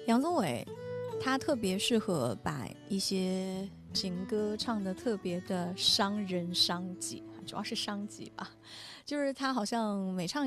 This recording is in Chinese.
杨宗纬他特别适合把一些情歌唱得特别的伤人伤己，主要是伤己吧，就是他好像每唱